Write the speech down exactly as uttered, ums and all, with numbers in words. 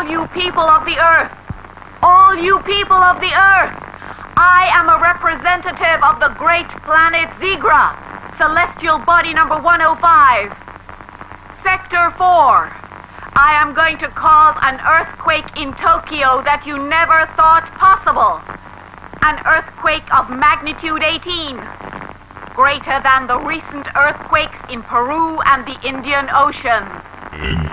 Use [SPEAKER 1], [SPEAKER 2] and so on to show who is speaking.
[SPEAKER 1] you people of the Earth, all you people of the Earth, I am a representative of the great planet Zigra, celestial body number one oh five, Sector four. I am going to cause an earthquake in Tokyo that you never thought possible. An earthquake of magnitude eighteen, greater than the recent earthquakes in Peru and the Indian Ocean.